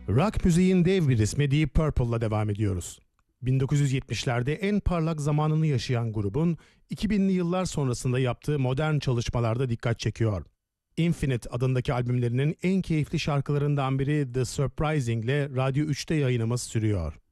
Rock müziğin dev bir ismi Deep Purple'la devam ediyoruz. 1970'lerde en parlak zamanını yaşayan grubun 2000'li yıllar sonrasında yaptığı modern çalışmalarda dikkat çekiyor. Infinite adındaki albümlerinin en keyifli şarkılarından biri The Surprising ile Radyo 3'te yayınımız sürüyor.